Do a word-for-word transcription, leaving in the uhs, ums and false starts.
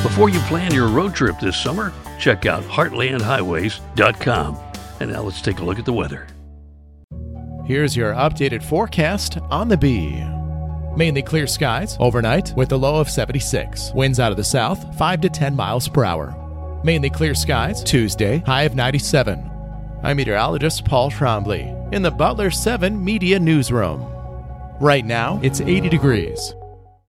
Before you plan your road trip this summer, check out heartland highways dot com. And now let's take a look at the weather. Here's your updated forecast on the Bee. Mainly clear skies overnight with a low of seventy-six. Winds out of the south, five to ten miles per hour. Mainly clear skies Tuesday, high of ninety-seven. I'm meteorologist Paul Trombley in the Butler seven Media Newsroom. Right now, it's eighty degrees.